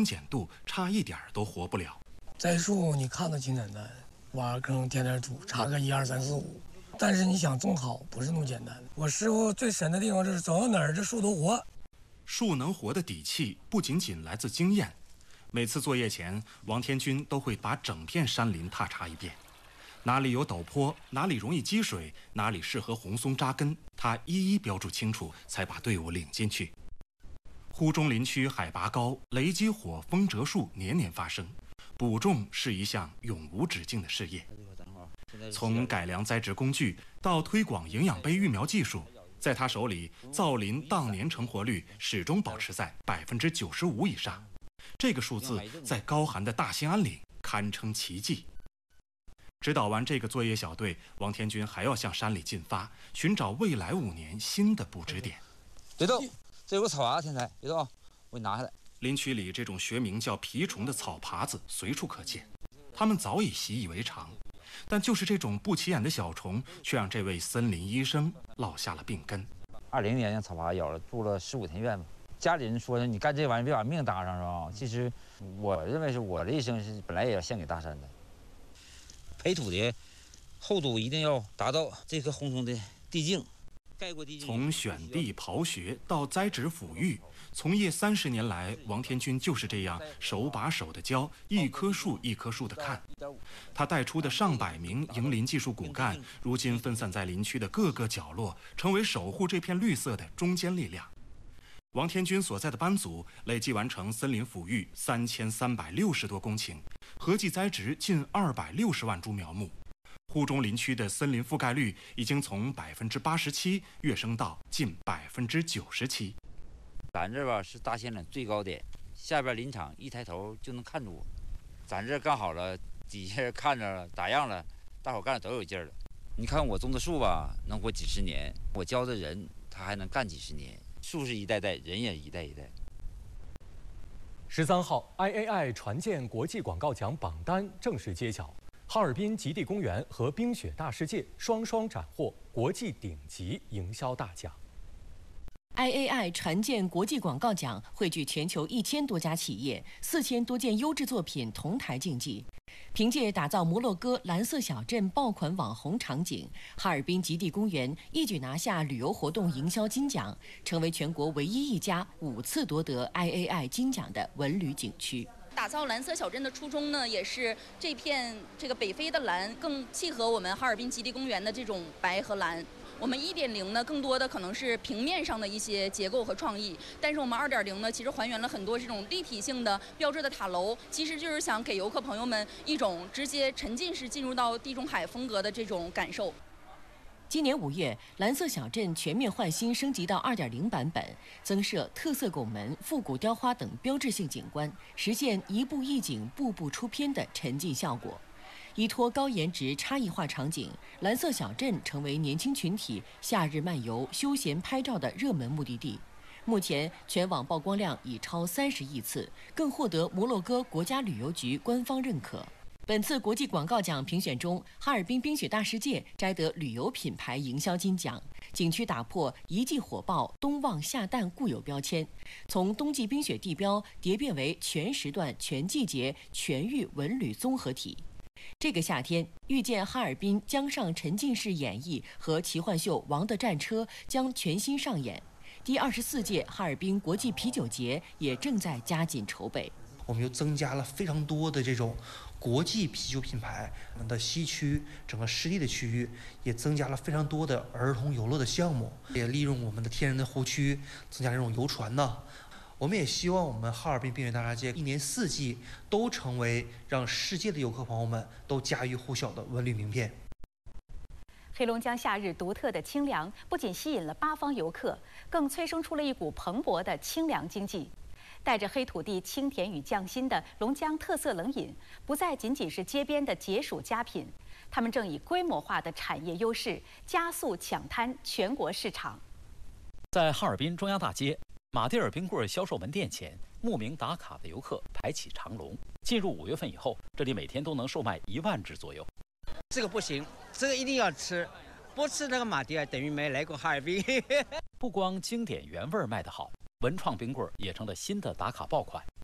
碱度差一点都活不了。 栽树你看着挺简单，挖坑填点土，插个1、2、3、4、5。但是你想种好，不是那么简单。我师傅最神的地方就是走到哪儿这树都活。 树能活的底气不仅仅来自经验，每次作业前，王天军都会把整片山林踏查一遍，哪里有陡坡，哪里容易积水，哪里适合红松扎根，他一一标注清楚，才把队伍领进去。呼中林区海拔高，雷击火、风折树年年发生，补种是一项永无止境的事业。从改良栽植工具到推广营养杯育苗技术，在他手里，造林当年成活率始终保持在95%以上。这个数字在高寒的大兴安岭堪称奇迹。指导完这个作业小队，王天军还要向山里进发，寻找未来5年新的布置点。 别动，这有个草耙，天才，别动啊，我给你拿下来。 林区里这种学名叫蜱虫的草耙子随处可见，他们早已习以为常。但就是这种不起眼的小虫，却让这位森林医生落下了病根。 20年让草耙咬了，住了15天院吧。家里人说你干这玩意儿别把命搭上是吧？其实我认为是我的一生是本来也要献给大山的。培土的厚度一定要达到这棵红松的地径。盖过地径。 从选地刨穴到栽植抚育，从业30年来，王天军就是这样手把手的教，一棵树一棵树的看。他带出的上百名营林技术骨干，如今分散在林区的各个角落，成为守护这片绿色的中坚力量。王天军所在的班组累计完成森林抚育3360多公顷，合计栽植近260万株苗木。呼中林区的森林覆盖率已经从87%跃升到近97%。 咱这吧是大兴岭最高点，下边林场一抬头就能看着我。咱这干好了，底下看着了，打样了，大伙干的都有劲儿了。你看我种的树吧，能活几十年；我教的人，他还能干几十年。树是一代代，人也一代一代。 13号 IAI 船舰国际广告奖榜单正式揭晓，哈尔滨极地公园和冰雪大世界双双斩获国际顶级营销大奖。 IAI 船舰国际广告奖汇聚全球1000多家企业，4000多件优质作品同台竞技。凭借打造摩洛哥蓝色小镇爆款网红场景，哈尔滨极地公园一举拿下旅游活动营销金奖，成为全国唯一一家5次夺得 IAI 金奖的文旅景区。 打造蓝色小镇的初衷呢，也是这个北非的蓝更契合我们哈尔滨极地公园的这种白和蓝。我们1.0呢，更多的可能是平面上的一些结构和创意，但是我们2.0呢，其实还原了很多这种立体性的标志的塔楼，其实就是想给游客朋友们一种直接沉浸式进入到地中海风格的这种感受。 今年5月，蓝色小镇全面换新升级到2.0版本，增设特色拱门、复古雕花等标志性景观，实现一步一景、步步出片的沉浸效果。依托高颜值差异化场景，蓝色小镇成为年轻群体夏日漫游、休闲拍照的热门目的地。目前全网曝光量已超30亿次，更获得摩洛哥国家旅游局官方认可。本次国际广告奖评选中，哈尔滨冰雪大世界摘得旅游品牌营销金奖。景区打破一季火爆、冬旺夏淡固有标签，从冬季冰雪地标蝶变为全时段、全季节、全域文旅综合体。这个夏天，遇见哈尔滨江上沉浸式演绎和奇幻秀《王的战车》将全新上演。第24届哈尔滨国际啤酒节也正在加紧筹备。 我们又增加了非常多的这种国际啤酒品牌，我们的西区整个湿地的区域也增加了非常多的儿童游乐的项目，也利用我们的天然的湖区，增加这种游船呢。我们也希望我们哈尔滨冰雪大世界1年4季都成为让世界的游客朋友们都家喻户晓的文旅名片。 黑龙江夏日独特的清凉，不仅吸引了8方游客，更催生出了一股蓬勃的清凉经济。带着黑土地清甜与匠心的龙江特色冷饮，不再仅仅是街边的解暑佳品，他们正以规模化的产业优势，加速抢滩全国市场。 在哈尔滨中央大街，马迭尔冰棍销售门店前，慕名打卡的游客排起长龙。进入5月份以后，这里每天都能售卖1万只左右。 这个不行，这个一定要吃，不吃那个马迭尔等于没来过哈尔滨。 不光经典原味卖得好，文创冰棍也成了新的打卡爆款。